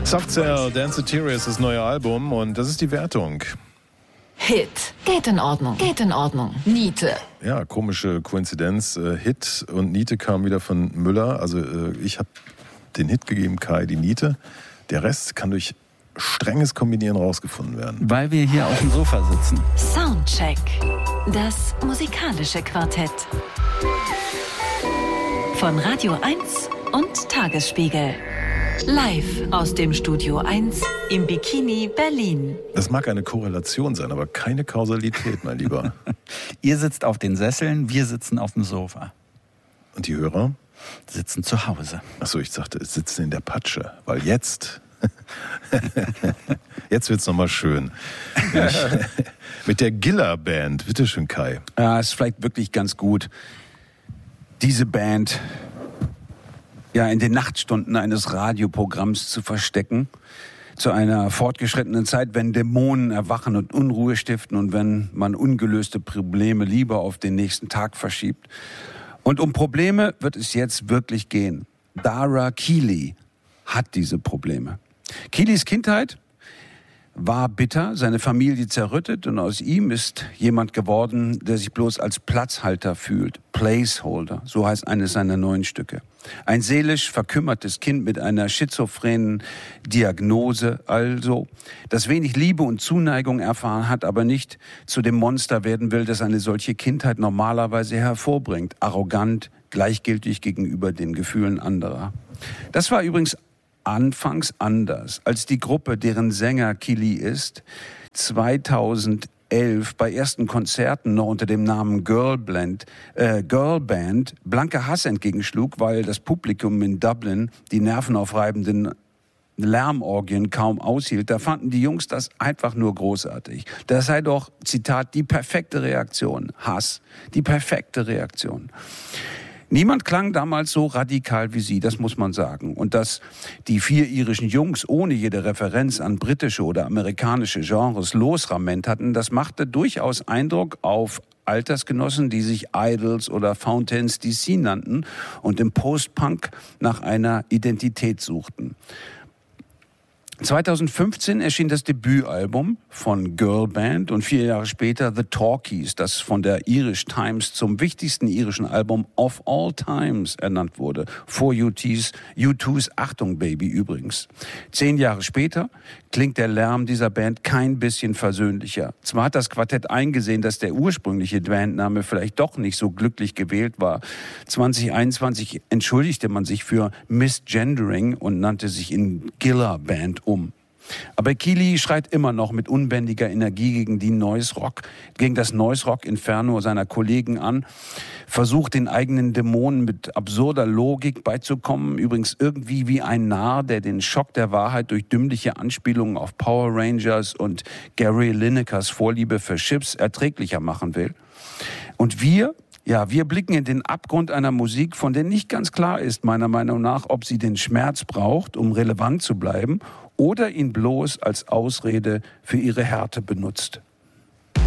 Soft Cell, Dance Interior ist das neue Album und das ist die Wertung. Hit. Geht in Ordnung. Geht in Ordnung. Niete. Ja, komische Koinzidenz. Hit und Niete kamen wieder von Müller. Also ich habe den Hit gegeben, Kai die Niete. Der Rest kann durch strenges Kombinieren rausgefunden werden. Weil wir hier auf dem Sofa sitzen. Soundcheck. Das musikalische Quartett. Von Radio 1 und Tagesspiegel. Live aus dem Studio 1 im Bikini Berlin. Das mag eine Korrelation sein, aber keine Kausalität, mein Lieber. Ihr sitzt auf den Sesseln, wir sitzen auf dem Sofa. Und die Hörer? Sitzen zu Hause. Achso, ich dachte, es sitzen in der Patsche. Weil jetzt wird's nochmal schön. Mit der Giller Band. Bitteschön, Kai. Ja, ist vielleicht wirklich ganz gut, diese Band in den Nachtstunden eines Radioprogramms zu verstecken. Zu einer fortgeschrittenen Zeit, wenn Dämonen erwachen und Unruhe stiften und wenn man ungelöste Probleme lieber auf den nächsten Tag verschiebt. Und um Probleme wird es jetzt wirklich gehen. Dara Keeley hat diese Probleme. Keeleys Kindheit war bitter, seine Familie zerrüttet und aus ihm ist jemand geworden, der sich bloß als Platzhalter fühlt. Placeholder, so heißt eines seiner neuen Stücke. Ein seelisch verkümmertes Kind mit einer schizophrenen Diagnose, also, das wenig Liebe und Zuneigung erfahren hat, aber nicht zu dem Monster werden will, das eine solche Kindheit normalerweise hervorbringt. Arrogant, gleichgültig gegenüber den Gefühlen anderer. Das war übrigens anfangs anders, als die Gruppe, deren Sänger Keeley ist, 2011 bei ersten Konzerten noch unter dem Namen Girlband blanker Hass entgegenschlug, weil das Publikum in Dublin die nervenaufreibenden Lärmorgien kaum aushielt. Da fanden die Jungs das einfach nur großartig. Das sei doch, Zitat, die perfekte Reaktion. Hass, die perfekte Reaktion. Niemand klang damals so radikal wie sie, das muss man sagen. Und dass die 4 irischen Jungs ohne jede Referenz an britische oder amerikanische Genres losramment hatten, das machte durchaus Eindruck auf Altersgenossen, die sich Idols oder Fountains DC nannten und im Post-Punk nach einer Identität suchten. 2015 erschien das Debütalbum von Girlband und 4 Jahre später The Talkies, das von der Irish Times zum wichtigsten irischen Album of all times ernannt wurde. Vor U2's Achtung Baby übrigens. 10 Jahre später klingt der Lärm dieser Band kein bisschen versöhnlicher. Zwar hat das Quartett eingesehen, dass der ursprüngliche Bandname vielleicht doch nicht so glücklich gewählt war. 2021 entschuldigte man sich für Misgendering und nannte sich in Giller Band um. Aber Keeley schreit immer noch mit unbändiger Energie gegen das Noise Rock Inferno seiner Kollegen an, versucht den eigenen Dämonen mit absurder Logik beizukommen, übrigens irgendwie wie ein Narr, der den Schock der Wahrheit durch dümmliche Anspielungen auf Power Rangers und Gary Linekers Vorliebe für Chips erträglicher machen will. Und wir blicken in den Abgrund einer Musik, von der nicht ganz klar ist, meiner Meinung nach, ob sie den Schmerz braucht, um relevant zu bleiben, oder ihn bloß als Ausrede für ihre Härte benutzt.